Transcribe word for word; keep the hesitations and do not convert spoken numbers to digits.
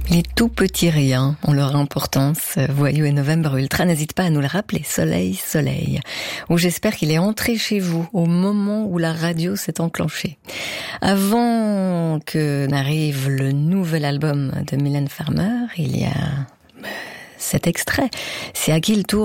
Les tout petits riens ont leur importance. Voyou et November Ultra, n'hésite pas à nous le rappeler. Soleil, soleil. Ou j'espère qu'il est entré chez vous au moment où la radio s'est enclenchée. Avant que n'arrive le nouvel album de Mylène Farmer, il y a cet extrait. C'est à qui le tour ?